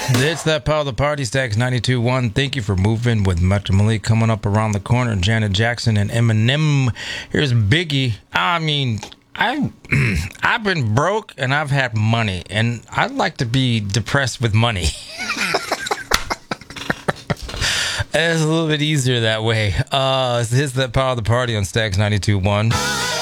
It's that power of the party, Stacks 92.1. Thank you for moving with Metro Malik coming up around the corner. Janet Jackson and Eminem. Here's Biggie. I mean, I've been broke and I've had money, and I'd like to be depressed with money. It's a little bit easier that way. It's that power of the party on Stacks 92.1.